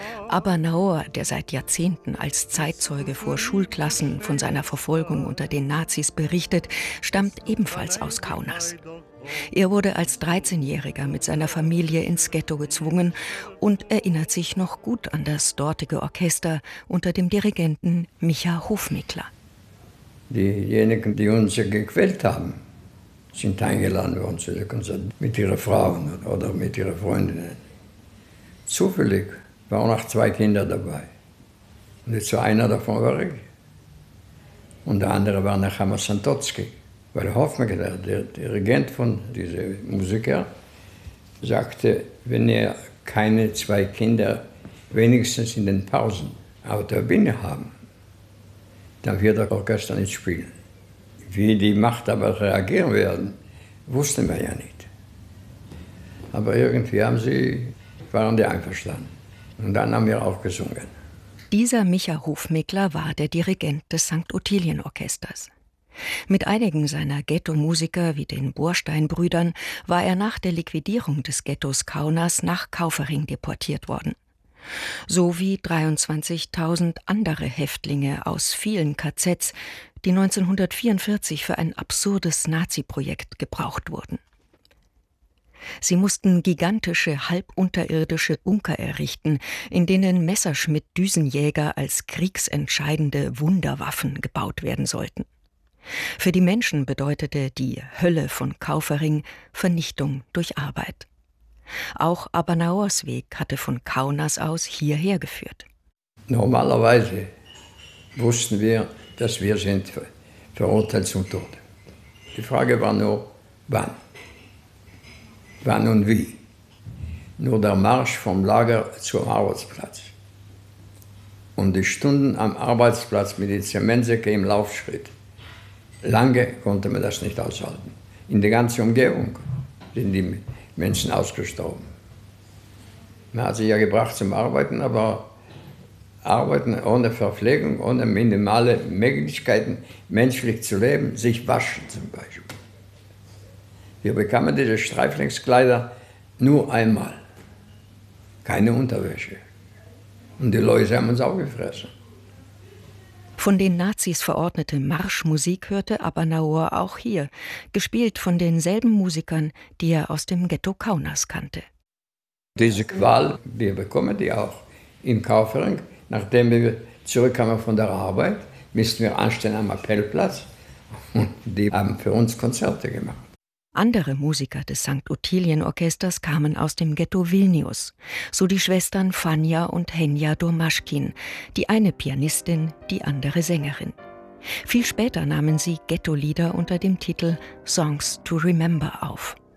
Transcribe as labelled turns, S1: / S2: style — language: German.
S1: Aber Naor, der seit Jahrzehnten als Zeitzeuge vor Schulklassen von seiner Verfolgung unter den Nazis berichtet, stammt ebenfalls aus Kaunas. Er wurde als 13-Jähriger mit seiner Familie ins Ghetto gezwungen und erinnert sich noch gut an das dortige Orchester unter dem Dirigenten Micha Hofmeckler.
S2: Diejenigen, die uns gequält haben, sind eingeladen worden zu den Konzerten mit ihren Frauen oder mit ihren Freundinnen. Zufällig waren auch 2 Kinder dabei. Und jetzt war einer davon war ich. Und der andere war Nechama Santotsky. Weil Hofmeckler, der Dirigent von diesen Musikern, sagte, wenn ihr keine 2 Kinder wenigstens in den Pausen auf der Bühne haben, dann wird das Orchester nicht spielen. Wie die Machthaber reagieren werden, wussten wir ja nicht. Aber irgendwie waren die einverstanden. Und dann haben wir auch gesungen.
S1: Dieser Micha Hofmeckler war der Dirigent des St. Ottilien-Orchesters. Mit einigen seiner Ghetto-Musiker wie den Borstein-Brüdern war er nach der Liquidierung des Ghettos Kaunas nach Kaufering deportiert worden. So wie 23.000 andere Häftlinge aus vielen KZs, die 1944 für ein absurdes Nazi-Projekt gebraucht wurden. Sie mussten gigantische, halbunterirdische Bunker errichten, in denen Messerschmitt-Düsenjäger als kriegsentscheidende Wunderwaffen gebaut werden sollten. Für die Menschen bedeutete die Hölle von Kaufering Vernichtung durch Arbeit. Auch Naors Weg hatte von Kaunas aus hierher geführt.
S2: Normalerweise wussten wir, dass wir sind verurteilt zum Tod. Die Frage war nur, wann? Wann und wie? Nur der Marsch vom Lager zum Arbeitsplatz. Und die Stunden am Arbeitsplatz mit den Zementsäcken im Laufschritt. Lange konnte man das nicht aushalten. In der ganzen Umgebung sind die Menschen ausgestorben. Man hat sie ja gebracht zum Arbeiten, aber Arbeiten ohne Verpflegung, ohne minimale Möglichkeiten, menschlich zu leben, sich waschen zum Beispiel. Wir bekamen diese Sträflingskleider nur einmal. Keine Unterwäsche. Und die Leute haben uns aufgefressen.
S1: Von den Nazis verordnete Marschmusik hörte Naor auch hier, gespielt von denselben Musikern, die er aus dem Ghetto Kaunas kannte.
S2: Diese Qual, wir bekommen die auch in Kaufering. Nachdem wir zurückkamen von der Arbeit, mussten wir anstehen am Appellplatz und die haben für uns Konzerte gemacht.
S1: Andere Musiker des St. Ottilien-Orchesters kamen aus dem Ghetto Vilnius, so die Schwestern Fanja und Henja Durmaschkin, die eine Pianistin, die andere Sängerin. Viel später nahmen sie Ghetto-Lieder unter dem Titel Songs to Remember auf.